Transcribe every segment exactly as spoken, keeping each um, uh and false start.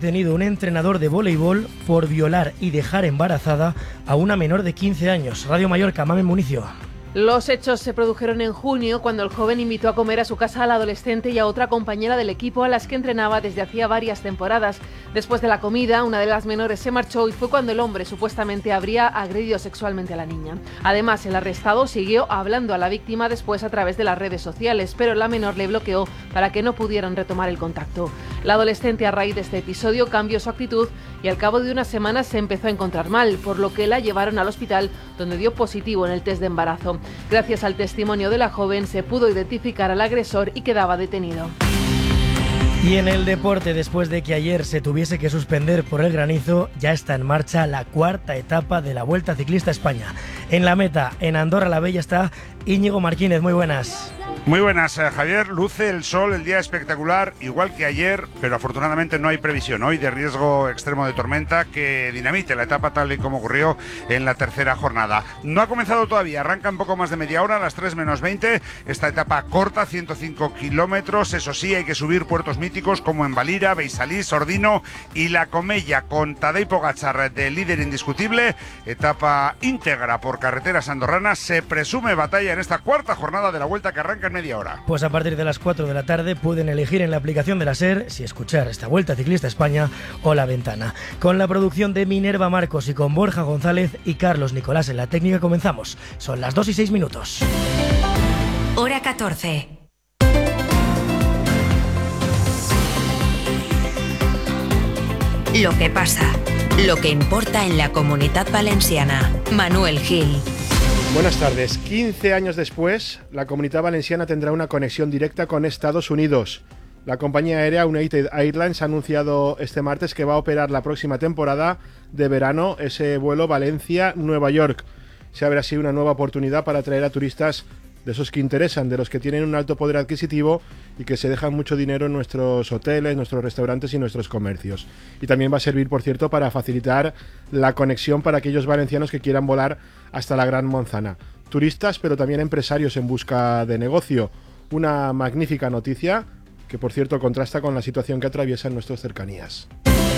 detenido un entrenador de voleibol por violar y dejar embarazada a una menor de quince años. Radio Mallorca, Mamen Municio. Los hechos se produjeron en junio, cuando el joven invitó a comer a su casa a la adolescente y a otra compañera del equipo a las que entrenaba desde hacía varias temporadas. Después de la comida, una de las menores se marchó y fue cuando el hombre supuestamente habría agredido sexualmente a la niña. Además, el arrestado siguió hablando a la víctima después a través de las redes sociales, pero la menor le bloqueó para que no pudieran retomar el contacto. La adolescente, a raíz de este episodio, cambió su actitud y al cabo de unas semanas se empezó a encontrar mal, por lo que la llevaron al hospital, donde dio positivo en el test de embarazo. Gracias al testimonio de la joven se pudo identificar al agresor y quedaba detenido. Y en el deporte, después de que ayer se tuviese que suspender por el granizo, ya está en marcha la cuarta etapa de la Vuelta Ciclista a España. En la meta, en Andorra la Bella, está Íñigo Martínez. Muy buenas. Muy buenas, eh, Javier. Luce el sol, el día espectacular, igual que ayer, pero afortunadamente no hay previsión hoy de riesgo extremo de tormenta que dinamite la etapa tal y como ocurrió en la tercera jornada. No ha comenzado todavía, arranca un poco más de media hora, a las tres menos veinte. Esta etapa corta, ciento cinco kilómetros. Eso sí, hay que subir puertos míticos como en Valira, Beisalís, Ordino y La Comella, con Tadej Pogačar de líder indiscutible. Etapa íntegra por carreteras andorranas. Se presume batalla en esta cuarta jornada de la Vuelta, que arranca en media hora. Pues a partir de las cuatro de la tarde pueden elegir en la aplicación de la SER si escuchar esta Vuelta Ciclista a España o La Ventana. Con la producción de Minerva Marcos y con Borja González y Carlos Nicolás en la técnica comenzamos. Son las dos y seis minutos. Hora catorce. Lo que pasa, lo que importa en la Comunitat Valenciana. Manuel Gil. Buenas tardes. quince años después, la Comunitat Valenciana tendrá una conexión directa con Estados Unidos. La compañía aérea United Airlines ha anunciado este martes que va a operar la próxima temporada de verano ese vuelo Valencia-Nueva York. Se abre así una nueva oportunidad para atraer a turistas de esos que interesan, de los que tienen un alto poder adquisitivo y que se dejan mucho dinero en nuestros hoteles, nuestros restaurantes y nuestros comercios. Y también va a servir, por cierto, para facilitar la conexión para aquellos valencianos que quieran volar hasta la Gran Manzana. Turistas, pero también empresarios en busca de negocio. Una magnífica noticia que, por cierto, contrasta con la situación que atraviesan nuestras cercanías.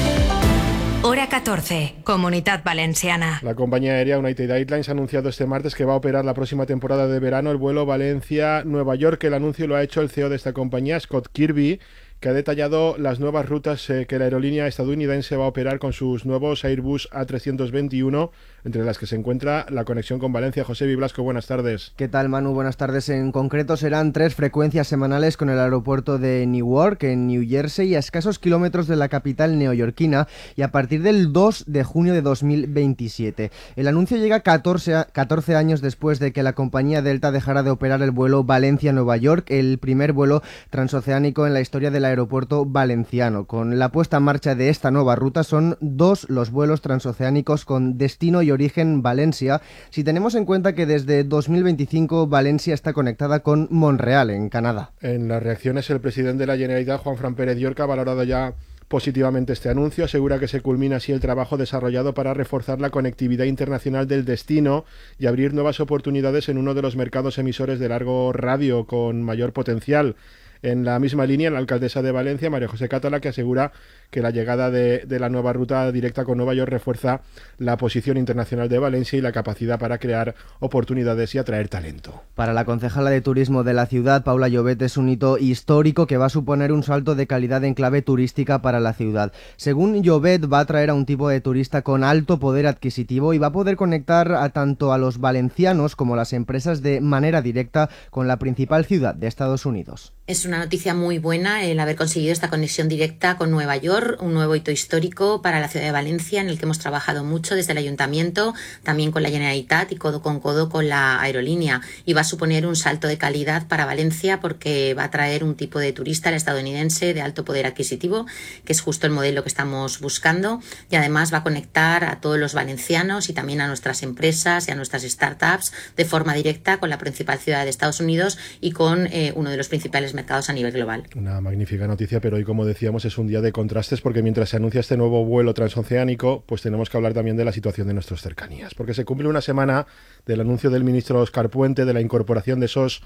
Hora catorce, Comunitat Valenciana. La compañía aérea United Airlines ha anunciado este martes que va a operar la próxima temporada de verano el vuelo Valencia-Nueva York. El anuncio lo ha hecho el C E O de esta compañía, Scott Kirby, que ha detallado las nuevas rutas eh, que la aerolínea estadounidense va a operar con sus nuevos Airbus A trescientos veintiuno, entre las que se encuentra la conexión con Valencia. José Blasco, buenas tardes. ¿Qué tal, Manu? Buenas tardes. En concreto serán tres frecuencias semanales con el aeropuerto de Newark, en New Jersey, a escasos kilómetros de la capital neoyorquina, y a partir del dos de junio de dos mil veintisiete. El anuncio llega catorce, catorce años después de que la compañía Delta dejara de operar el vuelo Valencia-Nueva York, el primer vuelo transoceánico en la historia de la aeropuerto valenciano. Con la puesta en marcha de esta nueva ruta son dos los vuelos transoceánicos con destino y origen Valencia, si tenemos en cuenta que desde dos mil veinticinco Valencia está conectada con Montreal, en Canadá. En las reacciones, el presidente de la Generalitat, Juanfran Pérez Llorca, ha valorado ya positivamente este anuncio. Asegura que se culmina así el trabajo desarrollado para reforzar la conectividad internacional del destino y abrir nuevas oportunidades en uno de los mercados emisores de largo radio con mayor potencial. En la misma línea, la alcaldesa de Valencia, María José Catala, que asegura que la llegada de, de la nueva ruta directa con Nueva York refuerza la posición internacional de Valencia y la capacidad para crear oportunidades y atraer talento. Para la concejala de turismo de la ciudad, Paula Llobet, es un hito histórico que va a suponer un salto de calidad en clave turística para la ciudad. Según Llobet, va a atraer a un tipo de turista con alto poder adquisitivo y va a poder conectar a tanto a los valencianos como a las empresas de manera directa con la principal ciudad de Estados Unidos. Es una noticia muy buena el haber conseguido esta conexión directa con Nueva York, un nuevo hito histórico para la ciudad de Valencia, en el que hemos trabajado mucho desde el Ayuntamiento, también con la Generalitat y codo con codo con la aerolínea. Y va a suponer un salto de calidad para Valencia porque va a traer un tipo de turista, el estadounidense, de alto poder adquisitivo, que es justo el modelo que estamos buscando. Y además va a conectar a todos los valencianos y también a nuestras empresas y a nuestras startups de forma directa con la principal ciudad de Estados Unidos y con eh, uno de los principales mercados a nivel global. Una magnífica noticia, pero hoy, como decíamos, es un día de contrastes porque mientras se anuncia este nuevo vuelo transoceánico, pues tenemos que hablar también de la situación de nuestras cercanías, porque se cumple una semana del anuncio del ministro Óscar Puente de la incorporación de esos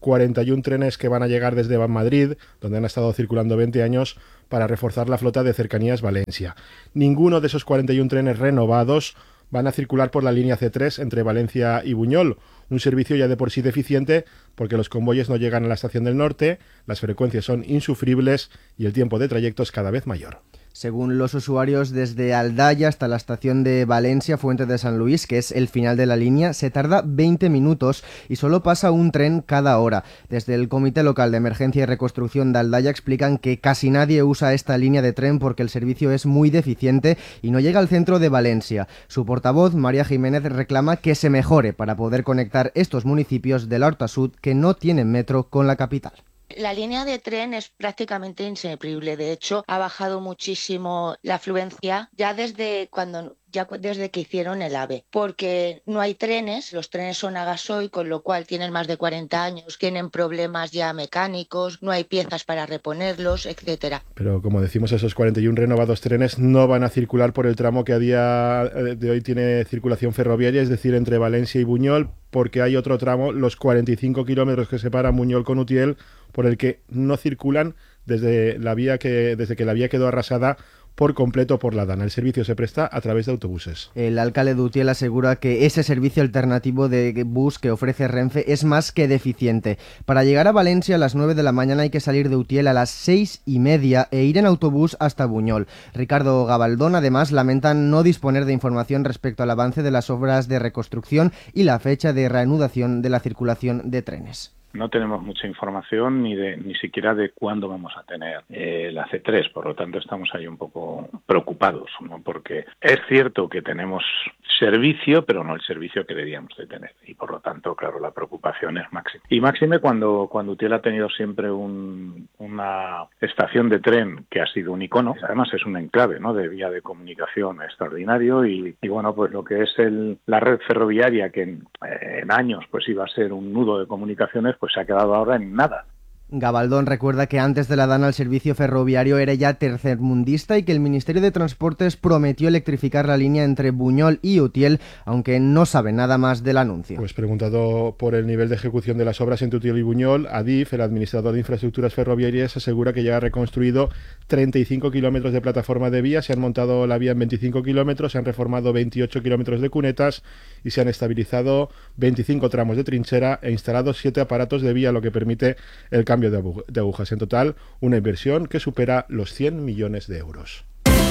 cuarenta y uno trenes que van a llegar desde Madrid, donde han estado circulando veinte años, para reforzar la flota de Cercanías Valencia. Ninguno de esos cuarenta y uno trenes renovados van a circular por la línea ce tres entre Valencia y Buñol, un servicio ya de por sí deficiente porque los convoyes no llegan a la estación del norte, las frecuencias son insufribles y el tiempo de trayecto es cada vez mayor. Según los usuarios, desde Aldaya hasta la estación de Valencia, Fuente de San Luis, que es el final de la línea, se tarda veinte minutos y solo pasa un tren cada hora. Desde el Comité Local de Emergencia y Reconstrucción de Aldaya explican que casi nadie usa esta línea de tren porque el servicio es muy deficiente y no llega al centro de Valencia. Su portavoz, María Jiménez, reclama que se mejore para poder conectar estos municipios de la Horta Sud que no tienen metro con la capital. La línea de tren es prácticamente inservible. De hecho, ha bajado muchísimo la afluencia ya desde cuando ya desde que hicieron el AVE, porque no hay trenes, los trenes son a gasoil, con lo cual tienen más de cuarenta años, tienen problemas ya mecánicos, no hay piezas para reponerlos, etcétera. Pero como decimos, esos cuarenta y uno renovados trenes no van a circular por el tramo que a día de hoy tiene circulación ferroviaria, es decir, entre Valencia y Buñol, porque hay otro tramo, los cuarenta y cinco kilómetros que separan Buñol con Utiel, por el que no circulan desde la vía que desde que la vía quedó arrasada por completo por la Dana. El servicio se presta a través de autobuses. El alcalde de Utiel asegura que ese servicio alternativo de bus que ofrece Renfe es más que deficiente. Para llegar a Valencia a las nueve de la mañana hay que salir de Utiel a las seis y media e ir en autobús hasta Buñol. Ricardo Gabaldón además lamenta no disponer de información respecto al avance de las obras de reconstrucción y la fecha de reanudación de la circulación de trenes. No tenemos mucha información ni de ni siquiera de cuándo vamos a tener eh, la ce tres, por lo tanto estamos ahí un poco preocupados, ¿no? Porque es cierto que tenemos servicio, pero no el servicio que deberíamos de tener, y por lo tanto, claro, la preocupación es máxima. Y máxime cuando, cuando Utiel ha tenido siempre un, una estación de tren que ha sido un icono, además es un enclave, ¿no?, de vía de comunicación extraordinario, y, y bueno, pues lo que es el, la red ferroviaria, que en, en años pues iba a ser un nudo de comunicaciones, pues se ha quedado ahora en nada. Gabaldón recuerda que antes de la Dana el servicio ferroviario era ya tercermundista y que el Ministerio de Transportes prometió electrificar la línea entre Buñol y Utiel, aunque no sabe nada más del anuncio. Pues preguntado por el nivel de ejecución de las obras entre Utiel y Buñol, Adif, el administrador de infraestructuras ferroviarias, asegura que ya ha reconstruido treinta y cinco kilómetros de plataforma de vía, se han montado la vía en veinticinco kilómetros, se han reformado veintiocho kilómetros de cunetas y se han estabilizado veinticinco tramos de trinchera e instalado siete aparatos de vía, lo que permite el cambio de agujas. En total, una inversión que supera los cien millones de euros.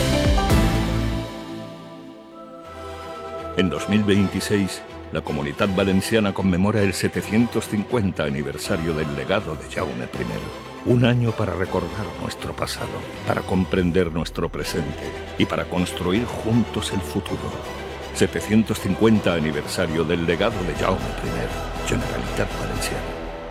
En dos mil veintiséis, la Comunitat Valenciana conmemora el setecientos cincuenta aniversario del legado de Jaume primero. Un año para recordar nuestro pasado, para comprender nuestro presente y para construir juntos el futuro. setecientos cincuenta aniversario del legado de Jaume primero, Generalitat Valenciana.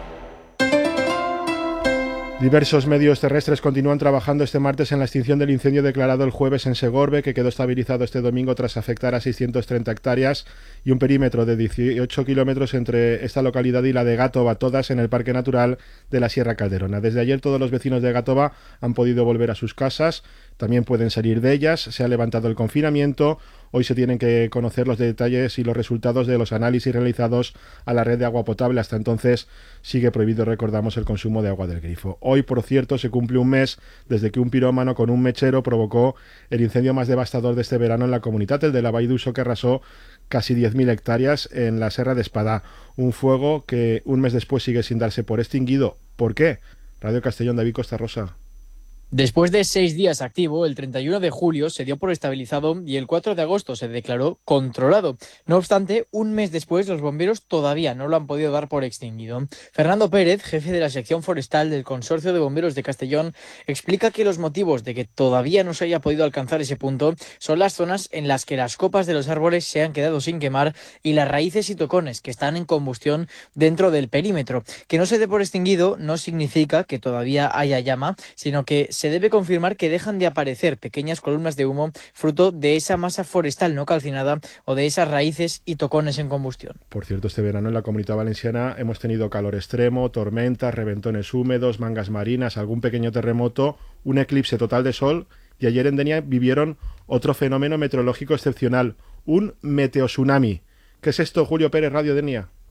Diversos medios terrestres continúan trabajando este martes en la extinción del incendio declarado el jueves en Segorbe, que quedó estabilizado este domingo tras afectar a seiscientas treinta hectáreas y un perímetro de dieciocho kilómetros entre esta localidad y la de Gátova, todas en el Parque Natural de la Sierra Calderona. Desde ayer todos los vecinos de Gátova han podido volver a sus casas, también pueden salir de ellas, se ha levantado el confinamiento. Hoy se tienen que conocer los detalles y los resultados de los análisis realizados a la red de agua potable. Hasta entonces sigue prohibido, recordamos, el consumo de agua del grifo. Hoy, por cierto, se cumple un mes desde que un pirómano con un mechero provocó el incendio más devastador de este verano en la comunidad, el de la Vall d'Uso, que arrasó casi diez mil hectáreas en la Serra de Espadà. Un fuego que un mes después sigue sin darse por extinguido. ¿Por qué? Radio Castellón, David Costa Rosa. Después de seis días activo, el treinta y uno de julio se dio por estabilizado y el cuatro de agosto se declaró controlado. No obstante, un mes después los bomberos todavía no lo han podido dar por extinguido. Fernando Pérez, jefe de la sección forestal del Consorcio de Bomberos de Castellón, explica que los motivos de que todavía no se haya podido alcanzar ese punto son las zonas en las que las copas de los árboles se han quedado sin quemar y las raíces y tocones que están en combustión dentro del perímetro. Que no se dé por extinguido no significa que todavía haya llama, sino que se debe confirmar que dejan de aparecer pequeñas columnas de humo fruto de esa masa forestal no calcinada o de esas raíces y tocones en combustión. Por cierto, este verano en la Comunidad Valenciana hemos tenido calor extremo, tormentas, reventones húmedos, mangas marinas, algún pequeño terremoto, un eclipse total de sol, y ayer en Denia vivieron otro fenómeno meteorológico excepcional, un meteotsunami. ¿Qué es esto, Julio Pérez, Radio Denia?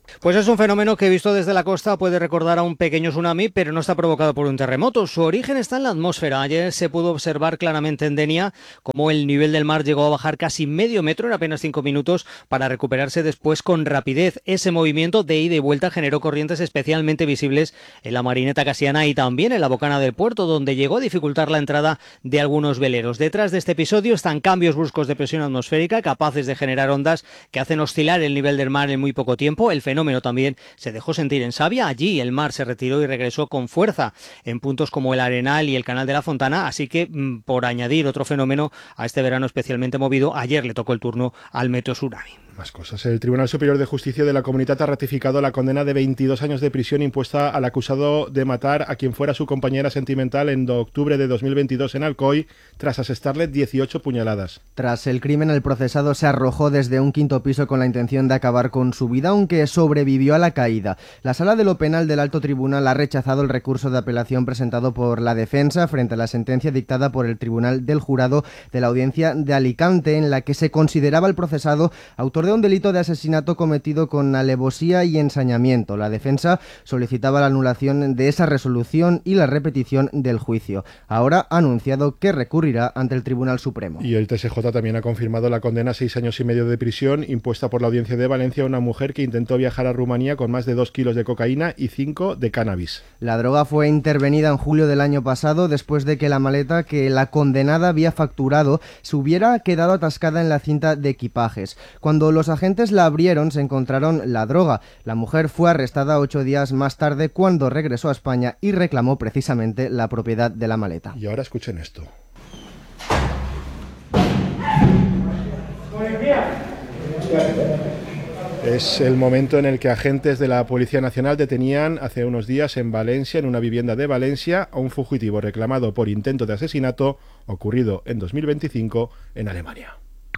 Pues es un fenómeno que visto desde la costa puede recordar a un pequeño tsunami, pero no está provocado por un terremoto. Su origen está en la atmósfera. Ayer se pudo observar claramente en Denia cómo el nivel del mar llegó a bajar casi medio metro en apenas cinco minutos para recuperarse después con rapidez. Ese movimiento de ida y vuelta generó corrientes especialmente visibles en la Marineta Casiana y también en la bocana del puerto, donde llegó a dificultar la entrada de algunos veleros. Detrás de este episodio están cambios bruscos de presión atmosférica capaces de generar ondas que hacen oscilar el nivel del mar en muy poco tiempo. El fenómeno también se dejó sentir en Savia. Allí el mar se retiró y regresó con fuerza en puntos como el Arenal y el Canal de la Fontana, así que por añadir otro fenómeno a este verano especialmente movido, ayer le tocó el turno al meteo tsunami. Más cosas. El Tribunal Superior de Justicia de la Comunitat ha ratificado la condena de veintidós años de prisión impuesta al acusado de matar a quien fuera su compañera sentimental en octubre de dos mil veintidós en Alcoy, tras asestarle dieciocho puñaladas. Tras el crimen, el procesado se arrojó desde un quinto piso con la intención de acabar con su vida, aunque sobrevivió a la caída. La Sala de lo Penal del Alto Tribunal ha rechazado el recurso de apelación presentado por la defensa frente a la sentencia dictada por el Tribunal del Jurado de la Audiencia de Alicante, en la que se consideraba el procesado autor de un delito de asesinato cometido con alevosía y ensañamiento. La defensa solicitaba la anulación de esa resolución y la repetición del juicio. Ahora ha anunciado que recurrirá ante el Tribunal Supremo. Y el T S J también ha confirmado la condena a seis años y medio de prisión impuesta por la Audiencia de Valencia a una mujer que intentó viajar a Rumanía con más de dos kilos de cocaína y cinco de cannabis. La droga fue intervenida en julio del año pasado después de que la maleta que la condenada había facturado se hubiera quedado atascada en la cinta de equipajes. Cuando los agentes la abrieron se encontraron la droga. La mujer fue arrestada ocho días más tarde cuando regresó a España y reclamó precisamente la propiedad de la maleta. Y ahora escuchen esto. Es el momento en el que agentes de la Policía Nacional detenían hace unos días en Valencia, en una vivienda de Valencia, a un fugitivo reclamado por intento de asesinato ocurrido en dos mil veinticinco en Alemania.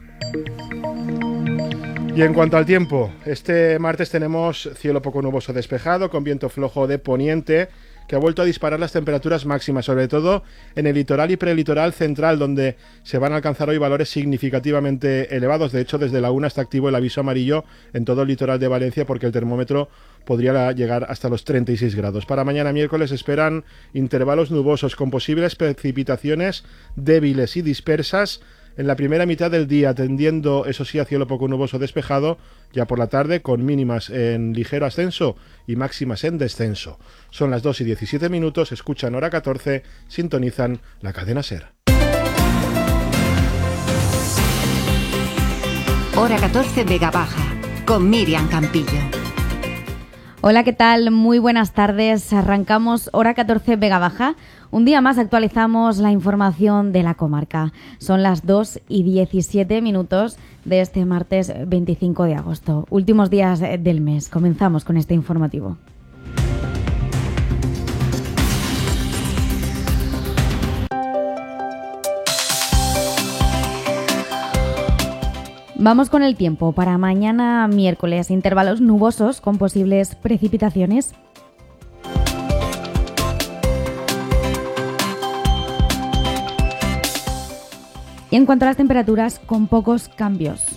Y en cuanto al tiempo, este martes tenemos cielo poco nuboso despejado, con viento flojo de poniente, que ha vuelto a disparar las temperaturas máximas, sobre todo en el litoral y prelitoral central, donde se van a alcanzar hoy valores significativamente elevados. De hecho, desde la una está activo el aviso amarillo en todo el litoral de Valencia, porque el termómetro podría llegar hasta los treinta y seis grados. Para mañana miércoles esperan intervalos nubosos con posibles precipitaciones débiles y dispersas en la primera mitad del día, tendiendo, eso sí, a cielo poco nuboso despejado, ya por la tarde, con mínimas en ligero ascenso y máximas en descenso. Son las dos y diecisiete minutos, escuchan Hora catorce, sintonizan la cadena SER. Hora catorce Vega Baja, con Miriam Campillo. Hola, ¿qué tal? Muy buenas tardes. Arrancamos Hora catorce Vega Baja. Un día más actualizamos la información de la comarca. Son las dos y diecisiete minutos de este martes veinticinco de agosto. Últimos días del mes. Comenzamos con este informativo. Vamos con el tiempo. Para mañana miércoles, intervalos nubosos con posibles precipitaciones. Y en cuanto a las temperaturas, con pocos cambios.